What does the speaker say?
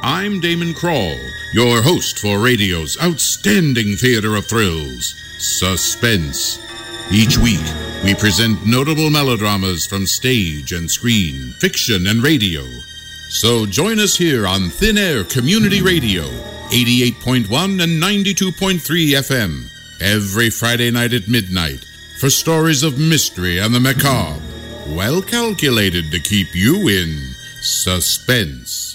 I'm Damon Krall, your host for radio's outstanding theater of thrills, Suspense. Each week, we present notable melodramas from stage and screen, fiction and radio. So join us here on Thin Air Community Radio, 88.1 and 92.3 FM, every Friday night at midnight, for stories of mystery and the macabre, well calculated to keep you in suspense.